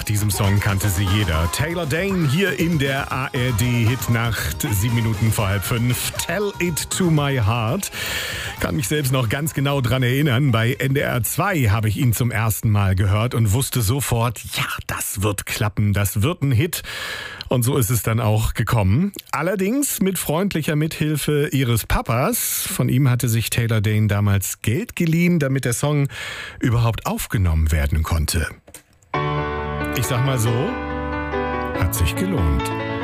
diesem Song kannte sie jeder. Taylor Dayne hier in der ARD-Hitnacht, 7 Minuten vor 4:30. Tell it to my heart. Kann mich selbst noch ganz genau dran erinnern. Bei NDR 2 habe ich ihn zum ersten Mal gehört und wusste sofort, ja, das wird klappen, das wird ein Hit. Und so ist es dann auch gekommen. Allerdings mit freundlicher Mithilfe ihres Papas. Von ihm hatte sich Taylor Dayne damals Geld geliehen, damit der Song überhaupt aufgenommen werden konnte. Ich sag mal so, hat sich gelohnt.